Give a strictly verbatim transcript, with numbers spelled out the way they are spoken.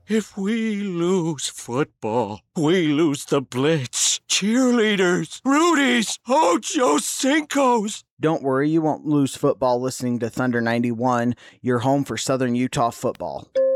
If we lose football, we lose the Blitz, cheerleaders, Rudies, Ocho Cinco's. Don't worry, you won't lose football listening to Thunder ninety-one, your home for Southern Utah football.